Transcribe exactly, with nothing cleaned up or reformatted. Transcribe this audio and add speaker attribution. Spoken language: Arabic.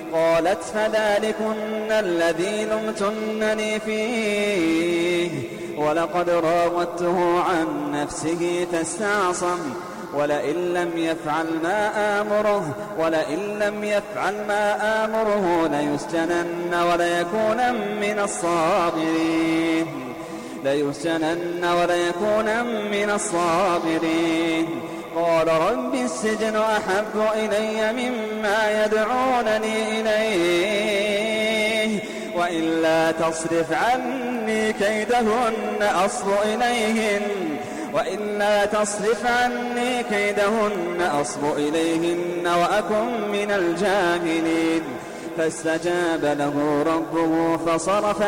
Speaker 1: قالت فذلكن الذي لمتنني فيه ولقد راودته عن نفسه فاستعصم ولئن لم يفعل ما آمره ولئن لم يفعل ما آمره ليسجنن وليكون من الصاغرين ليسجنن وليكون من الصاغرين قال رب السجن أحب إلي مما يدعونني إليه وإلا تصرف عني كيدهن أصب إليهن وإلا تصرف عني كيدهن أصب إليهن وأكن من الجاهلين فاستجاب له ربه فصرف